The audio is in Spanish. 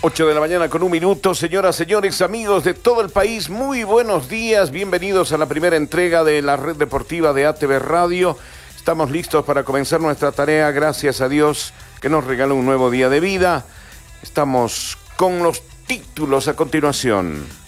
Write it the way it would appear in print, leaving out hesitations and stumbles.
8 de la mañana con 1 minuto, señoras, señores, amigos de todo el país, muy buenos días, bienvenidos a la primera entrega de la red deportiva de ATV Radio. Estamos listos para comenzar nuestra tarea, gracias a Dios que nos regaló un nuevo día de vida. Estamos con los títulos a continuación.